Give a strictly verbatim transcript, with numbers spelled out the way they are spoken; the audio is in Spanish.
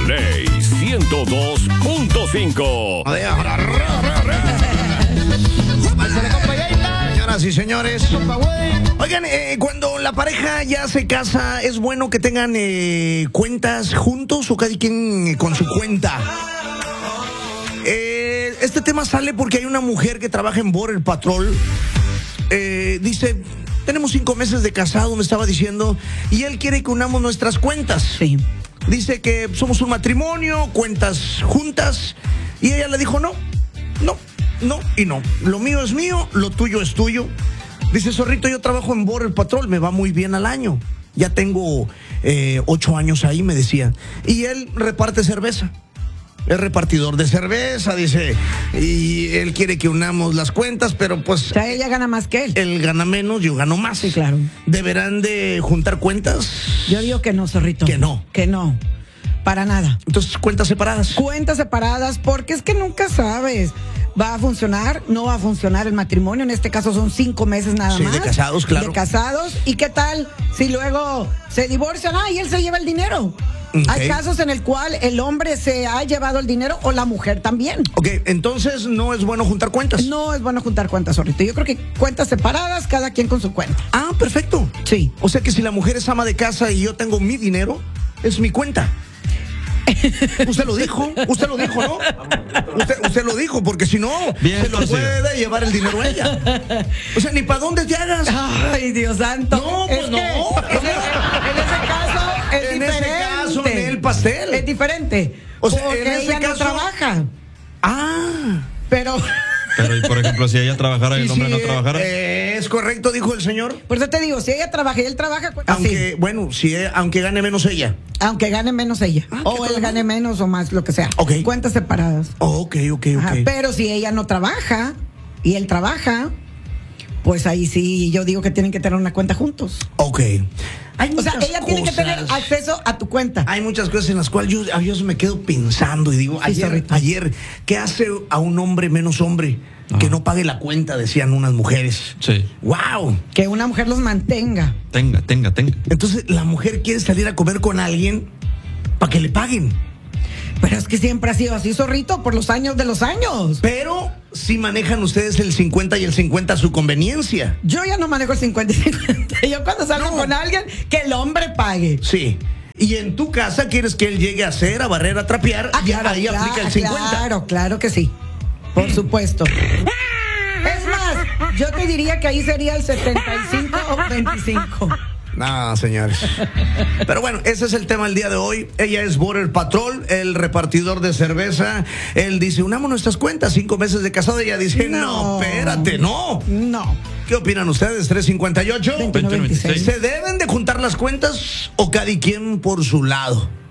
Ley ciento dos punto cinco. Señoras y señores, oigan, eh, cuando la pareja ya se casa, ¿es bueno que tengan eh, cuentas juntos o cada quien eh, con su cuenta? Eh, este tema sale porque hay una mujer que trabaja en Border Patrol. Eh, dice, tenemos cinco meses de casado, me estaba diciendo, y él quiere que unamos nuestras cuentas. Sí. Dice que somos un matrimonio, cuentas juntas, y ella le dijo no, no, no y no. Lo mío es mío, lo tuyo es tuyo. Dice, Zorrito, yo trabajo en Border Patrol, me va muy bien al año. Ya tengo eh, ocho años ahí, me decía. Y él reparte cerveza. Es repartidor de cerveza, dice, y él quiere que unamos las cuentas, pero pues... O sea, ella gana más que él. Él gana menos, yo gano más. Sí, claro. ¿Deberán de juntar cuentas? Yo digo que no, Zorrito. Que no. Que no. Para nada. Entonces, cuentas separadas. Cuentas separadas, porque es que nunca sabes. ¿Va a funcionar? ¿No va a funcionar el matrimonio? En este caso son cinco meses nada Sí, más. de casados, claro. De casados. ¿Y qué tal si luego se divorcian? Ah, y él se lleva el dinero. Okay. Hay casos en el cual el hombre se ha llevado el dinero o la mujer también. Ok, entonces no es bueno juntar cuentas. No es bueno juntar cuentas, Zorrito. Yo creo que cuentas separadas, cada quien con su cuenta. Ah, perfecto. Sí. O sea que si la mujer es ama de casa y yo tengo mi dinero, es mi cuenta. Usted lo dijo, usted lo dijo, ¿no? Usted, usted lo dijo, porque si no, Bien, se lo torcido. puede llevar el dinero ella. O sea, ni para dónde te hagas. Ay, Dios santo. No, pues Es no. que En, ese, en ese caso es En diferente. ese caso, en el pastel. Es diferente. O sea, porque en ese ella no caso- trabaja. Ah. Pero, Pero, y por ejemplo, si ella trabajara y el Sí, hombre sí, no trabajara. eh, es correcto, dijo el señor. por eso te digo, si ella trabaja y él trabaja, cu- Aunque, sí, bueno, si, aunque gane menos ella. aunque gane menos ella. Ah, o qué él todo gane mal. menos o más, lo que sea. Ok. Cuentas separadas. Oh, ok, ok, ok. Ajá, pero si ella no trabaja y él trabaja, pues ahí sí yo digo que tienen que tener una cuenta juntos. Ok. Hay O sea, muchas ella tiene que tener cosas. acceso a tu cuenta. Hay muchas cosas en las cuales yo, a yo me quedo pensando y digo, Sí, ayer, Zorrito. ayer, ¿qué hace a un hombre menos hombre? Que Ajá. no pague la cuenta, decían unas mujeres. Sí. ¡Wow! Que una mujer los mantenga. Tenga, tenga, tenga. Entonces la mujer quiere salir a comer con alguien para que le paguen. Pero es que siempre ha sido así, Zorrito, por los años de los años. Pero si manejan ustedes el cincuenta y el cincuenta a su conveniencia. Yo ya no manejo el cincuenta y cincuenta. Yo cuando salgo No. con alguien, que el hombre pague. Sí. Y en tu casa quieres que él llegue a hacer, a barrer, a trapear, Ah, ya claro, ahí claro, aplica el cincuenta. Claro, claro que sí. Por supuesto. Es más, yo te diría que ahí sería el setenta y cinco o veinticinco. No, señores. Pero bueno, ese es el tema del día de hoy. Ella es Border Patrol, el repartidor de cerveza. Él dice, unamos nuestras cuentas, cinco meses de casado. Ella dice, no, No. espérate, no. No. ¿Qué opinan ustedes? tres cincuenta y ocho. veintiuno, veintiséis. ¿Se deben de juntar las cuentas o cada quien por su lado?